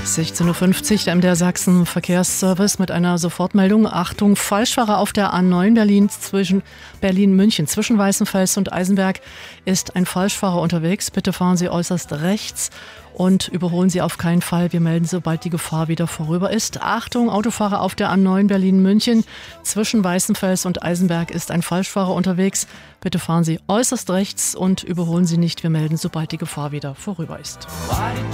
16.50 Uhr, der MDR Sachsen Verkehrsservice mit einer Sofortmeldung. Achtung, Falschfahrer auf der A9 Berlin zwischen Berlin-München. Zwischen Weißenfels und Eisenberg ist ein Falschfahrer unterwegs. Bitte fahren Sie äußerst rechts und überholen Sie auf keinen Fall. Wir melden, sobald die Gefahr wieder vorüber ist. Achtung, Autofahrer auf der A9 Berlin-München. Zwischen Weißenfels und Eisenberg ist ein Falschfahrer unterwegs. Bitte fahren Sie äußerst rechts und überholen Sie nicht. Wir melden, sobald die Gefahr wieder vorüber ist.